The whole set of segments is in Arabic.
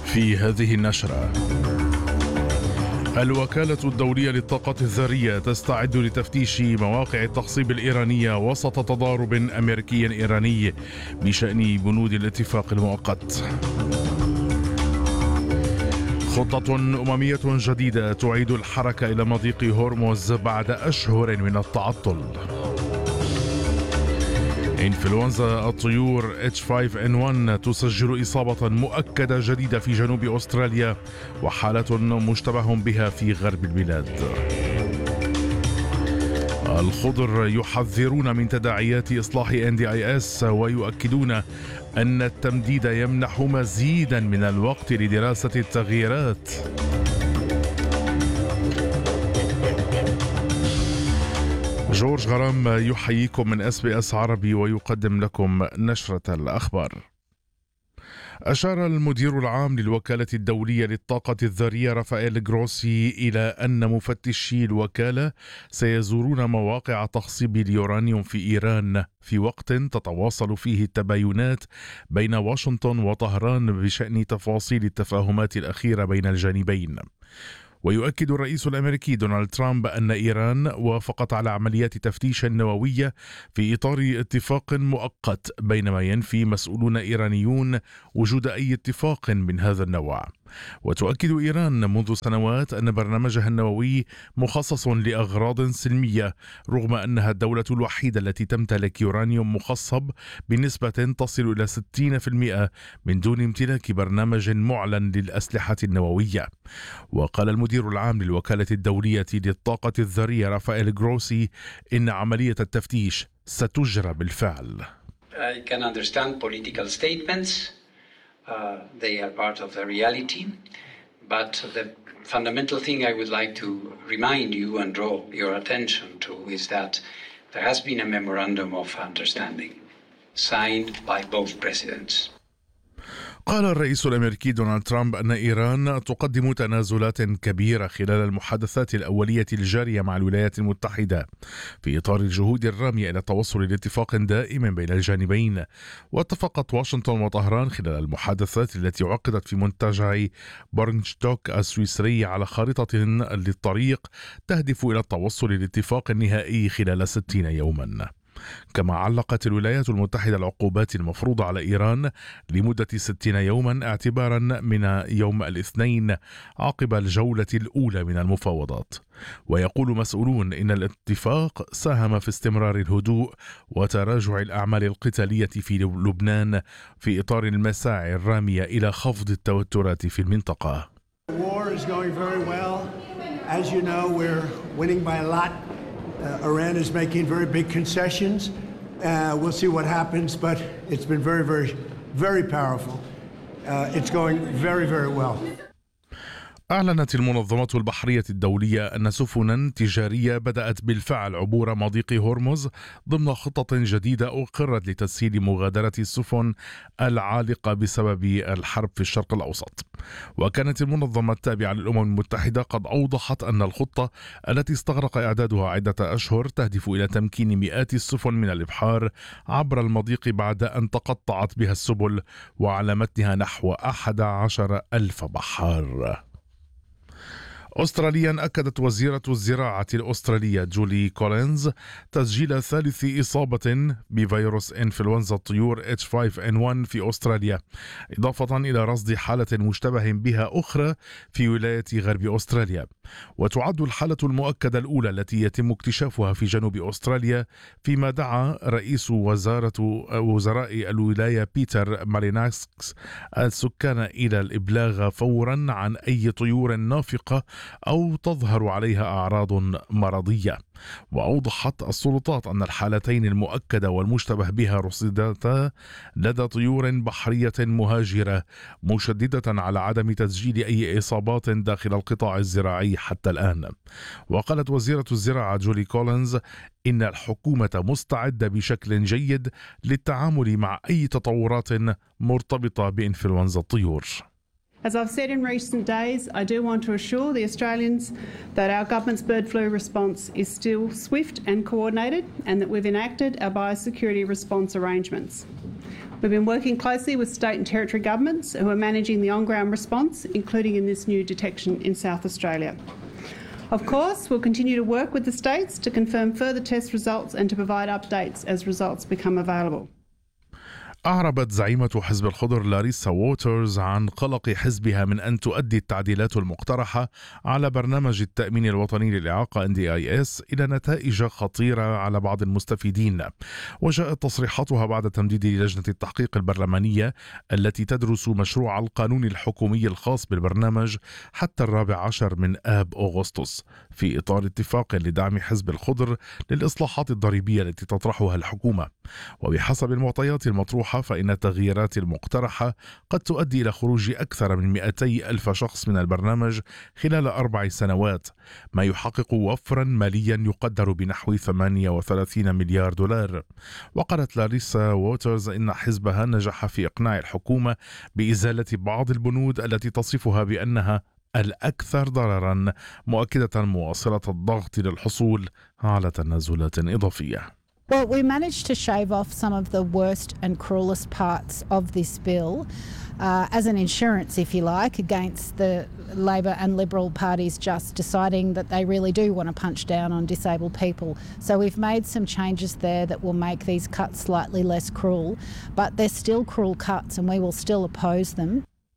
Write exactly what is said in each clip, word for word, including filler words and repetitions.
في هذه النشرة: الوكالة الدولية للطاقة الذرية تستعد لتفتيش مواقع التخصيب الإيرانية وسط تضارب أمريكي إيراني بشأن بنود الاتفاق المؤقت. خطة أممية جديدة تعيد الحركة إلى مضيق هرمز بعد أشهر من التعطل. إنفلونزا الطيور إتش فايف إن ون تسجل إصابة مؤكدة جديدة في جنوب أستراليا وحالة مشتبه بها في غرب البلاد. الخضر يحذرون من تداعيات إصلاح إن دي آي إس ويؤكدون أن التمديد يمنح مزيدا من الوقت لدراسة التغييرات. جورج غرام يحييكم من اس بي اس عربي ويقدم لكم نشرة الأخبار. أشار المدير العام للوكالة الدولية للطاقة الذرية رافائيل جروسي إلى أن مفتشي الوكالة سيزورون مواقع تخصيب اليورانيوم في إيران في وقت تتواصل فيه التباينات بين واشنطن وطهران بشأن تفاصيل التفاهمات الأخيرة بين الجانبين. ويؤكد الرئيس الأمريكي دونالد ترامب أن إيران وافقت على عمليات تفتيش نووية في إطار اتفاق مؤقت، بينما ينفي مسؤولون إيرانيون وجود أي اتفاق من هذا النوع. وتؤكد إيران منذ سنوات أن برنامجها النووي مخصص لأغراض سلمية، رغم أنها الدولة الوحيدة التي تمتلك يورانيوم مخصب بنسبة تصل إلى ستين بالمئة من دون امتلاك برنامج معلن للأسلحة النووية. وقال المدير العام للوكالة الدولية للطاقة الذرية رافائيل جروسي إن عملية التفتيش ستجرى بالفعل. I can understand political statements. Uh, they are part of the reality, but the fundamental thing I would like to remind you and draw your attention to is that there has been a memorandum of understanding signed by both presidents. قال الرئيس الأمريكي دونالد ترامب أن إيران تقدم تنازلات كبيرة خلال المحادثات الأولية الجارية مع الولايات المتحدة في إطار الجهود الرامية إلى التوصل لاتفاق دائم بين الجانبين. واتفقت واشنطن وطهران خلال المحادثات التي عقدت في منتجع بورنشتوك السويسري على خارطة للطريق تهدف إلى التوصل لاتفاق نهائي خلال ستين يوما. كما علقت الولايات المتحدة العقوبات المفروضة على إيران لمدة ستين يوما اعتبارا من يوم الاثنين عقب الجولة الأولى من المفاوضات. ويقول مسؤولون إن الاتفاق ساهم في استمرار الهدوء وتراجع الأعمال القتالية في لبنان في إطار المساعي الرامية إلى خفض التوترات في المنطقة. Uh, Iran is making very big concessions. Uh, we'll see what happens, but it's been very, very, very powerful. Uh, it's going very, very well. أعلنت المنظمة البحرية الدولية أن سفنا تجارية بدأت بالفعل عبور مضيق هرمز ضمن خطة جديدة أقرت لتسهيل مغادرة السفن العالقة بسبب الحرب في الشرق الأوسط. وكانت المنظمة التابعة للأمم المتحدة قد أوضحت أن الخطة التي استغرق إعدادها عدة أشهر تهدف إلى تمكين مئات السفن من الإبحار عبر المضيق بعد أن تقطعت بها السبل وعلى متنها نحو أحد عشر ألف بحار. أستراليا أكدت وزيرة الزراعة الأسترالية جولي كولينز تسجيل ثالث إصابة بفيروس إنفلونزا الطيور إتش فايف إن ون في أستراليا، إضافة إلى رصد حالة مشتبه بها أخرى في ولاية غرب أستراليا. وتعد الحالة المؤكدة الأولى التي يتم اكتشافها في جنوب أستراليا، فيما دعا رئيس وزارة وزراء الولاية بيتر ماريناكس السكان إلى الإبلاغ فورا عن أي طيور نافقة أو تظهر عليها أعراض مرضية. وأوضحت السلطات أن الحالتين المؤكدة والمشتبه بها رصدتا لدى طيور بحرية مهاجرة، مشددة على عدم تسجيل أي إصابات داخل القطاع الزراعي حتى الآن. وقالت وزيرة الزراعة جولي كولينز إن الحكومة مستعدة بشكل جيد للتعامل مع أي تطورات مرتبطة بإنفلونزا الطيور. As I've said in recent days, I do want to assure the Australians that our government's bird flu response is still swift and coordinated, and that we've enacted our biosecurity response arrangements. We've been working closely with state and territory governments who are managing the on-ground response, including in this new detection in South Australia. Of course, we'll continue to work with the states to confirm further test results and to provide updates as results become available. أعربت زعيمة حزب الخضر لاريسا ووترز عن قلق حزبها من أن تؤدي التعديلات المقترحة على برنامج التأمين الوطني للإعاقة إن دي آي إس إلى نتائج خطيرة على بعض المستفيدين. وجاءت تصريحاتها بعد تمديد لجنة التحقيق البرلمانية التي تدرس مشروع القانون الحكومي الخاص بالبرنامج حتى الرابع عشر من آب أغسطس، في إطار اتفاق لدعم حزب الخضر للإصلاحات الضريبية التي تطرحها الحكومة. وبحسب المعطيات المطروحة فإن التغييرات المقترحة قد تؤدي إلى خروج أكثر من مئتي ألف شخص من البرنامج خلال أربع سنوات، ما يحقق وفرا ماليا يقدر بنحو ثمانية وثلاثين مليار دولار. وقالت لاريسا ووترز إن حزبها نجح في إقناع الحكومة بإزالة بعض البنود التي تصفها بأنها الأكثر ضررا، مؤكدة مواصلة الضغط للحصول على تنازلات إضافية. Well, we managed to shave off some of the worst and cruelest parts of this bill uh, as an insurance, if you like, against the Labor and Liberal parties just deciding that they really do want to punch down on disabled people. So we've made some changes there that will make these cuts slightly less cruel, but they're still cruel cuts and we will still oppose them.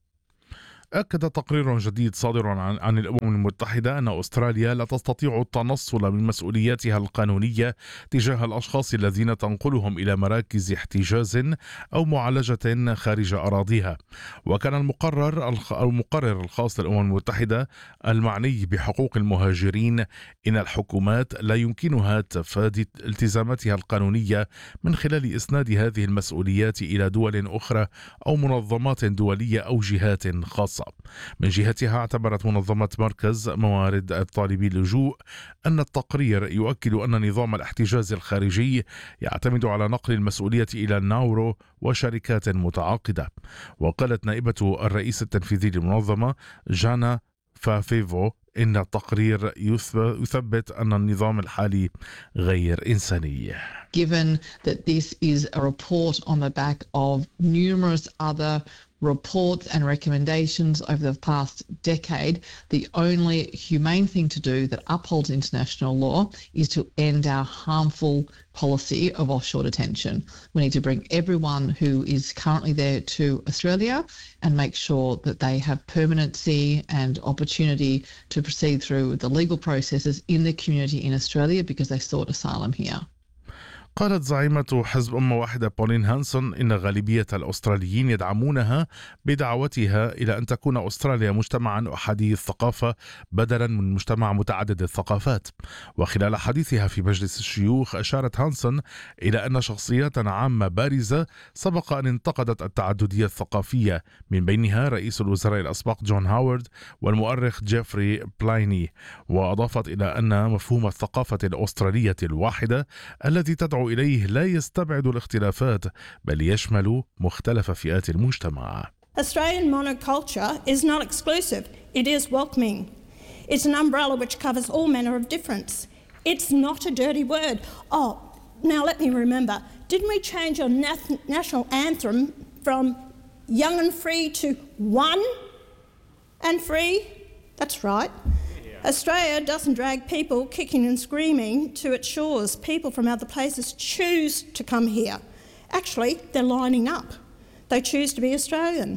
أكد تقرير جديد صادر عن, عن الأمم المتحدة أن أستراليا لا تستطيع التنصل من مسؤولياتها القانونية تجاه الأشخاص الذين تنقلهم إلى مراكز احتجاز أو معالجة خارج أراضيها. وكان المقرر المقرر الخاص للأمم المتحدة المعني بحقوق المهاجرين إن الحكومات لا يمكنها تفادي التزاماتها القانونية من خلال إسناد هذه المسؤوليات إلى دول أخرى أو منظمات دولية أو جهات خاصة. من جهتها اعتبرت منظمة مركز موارد الطالبي اللجوء أن التقرير يؤكد أن نظام الاحتجاز الخارجي يعتمد على نقل المسؤولية إلى الناورو وشركات متعاقدة. وقالت نائبة الرئيس التنفيذي للمنظمة جانا فافيفو إن التقرير يثبت أن النظام الحالي غير إنساني. Given that this is a report on the back of numerous other reports and recommendations over the past decade, the only humane thing to do that upholds international law is to end our harmful policy of offshore detention. We need to bring everyone who is currently there to Australia and make sure that they have permanency and opportunity to proceed through the legal processes in the community in Australia because they sought asylum here. قالت زعيمة حزب أمة واحدة بولين هانسون إن غالبية الأستراليين يدعمونها بدعوتها إلى أن تكون أستراليا مجتمعا أحادي الثقافة بدلا من مجتمع متعدد الثقافات. وخلال حديثها في مجلس الشيوخ أشارت هانسون إلى أن شخصيات عامة بارزة سبق أن انتقدت التعددية الثقافية، من بينها رئيس الوزراء الأسبق جون هاورد والمؤرخ جيفري بلايني. وأضافت إلى أن مفهوم الثقافة الأسترالية الواحدة الذي تدعو إليه لا يستبعد الاختلافات بل يشمل مختلف فئات المجتمع. Australian monoculture is not exclusive. It is welcoming. It's an umbrella which covers all manner of difference. It's not a dirty word. Oh, now let me remember. Didn't we change our nat- national anthem from young and free to one and free? That's right. Australia doesn't drag people kicking and screaming to its shores. People from other places choose to come here. Actually, they're lining up. They choose to be Australian.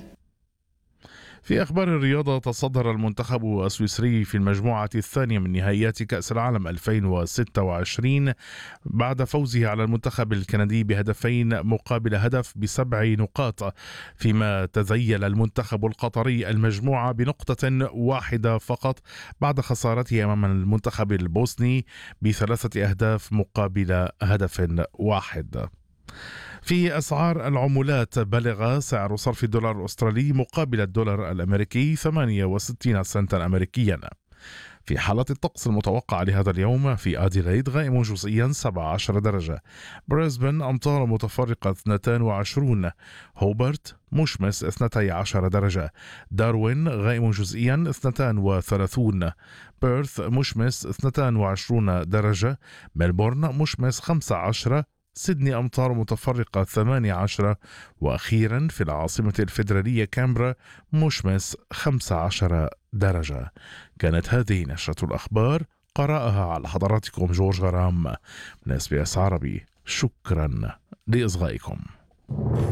في أخبار الرياضة، تصدر المنتخب السويسري في المجموعة الثانية من نهائيات كأس العالم ألفين وستة وعشرين بعد فوزه على المنتخب الكندي بهدفين مقابل هدف بسبع نقاط، فيما تذيل المنتخب القطري المجموعة بنقطة واحدة فقط بعد خسارته أمام المنتخب البوسني بثلاثة أهداف مقابل هدف واحد. في أسعار العملات، بلغ سعر صرف الدولار الأسترالي مقابل الدولار الأمريكي ثمانية وستين سنتا أمريكيا. في حالة الطقس المتوقعة لهذا اليوم، في أديلايد غائم جزئيا سبعة عشر درجة، بريسبن أمطار متفرقة اثنتين وعشرين، هوبرت مشمس اثنتي عشر درجة، داروين غائم جزئيا اثنتان وثلاثون، بيرث مشمس اثنتان وعشرون درجة، ملبورن مشمس خمسة عشر، سيدني أمطار متفرقة ثمانية عشر، وأخيرا في العاصمة الفيدرالية كامبرا مشمس خمسة عشر درجة. كانت هذه نشرة الأخبار، قرأها على حضراتكم جورج غرام من إس بي إس عربي. شكرا لإصغائكم.